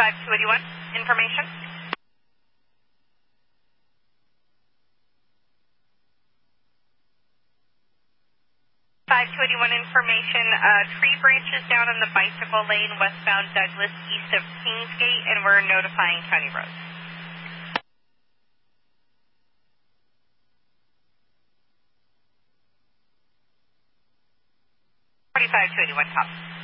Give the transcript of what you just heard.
5281, information. 5281 information, tree branches down in the bicycle lane westbound Douglas east of Kingsgate, and we're notifying County Roads. 45 281 top.